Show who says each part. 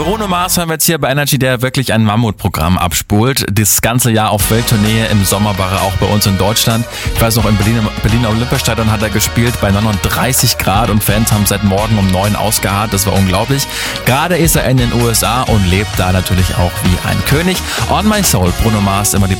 Speaker 1: Bruno Mars haben wir jetzt hier bei Energy, der wirklich ein Mammutprogramm abspult. Das ganze Jahr auf Welttournee, im Sommer war er auch bei uns in Deutschland. Ich weiß noch, im Berliner Olympiastadion hat er gespielt bei 39 Grad und Fans haben seit morgen um 9 ausgeharrt. Das war unglaublich. Gerade ist er in den USA und lebt da natürlich auch wie ein König. On My Soul, Bruno Mars, immer die